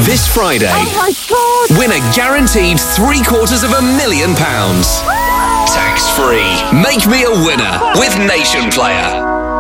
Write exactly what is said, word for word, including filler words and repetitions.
This Friday, Oh my God! win a guaranteed three quarters of a million pounds. Tax free. Make me a winner with Nation Player.